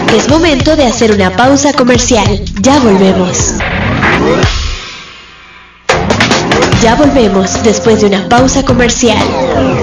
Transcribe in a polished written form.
Es momento de hacer una pausa comercial. Ya volvemos. Ya volvemos después de una pausa comercial.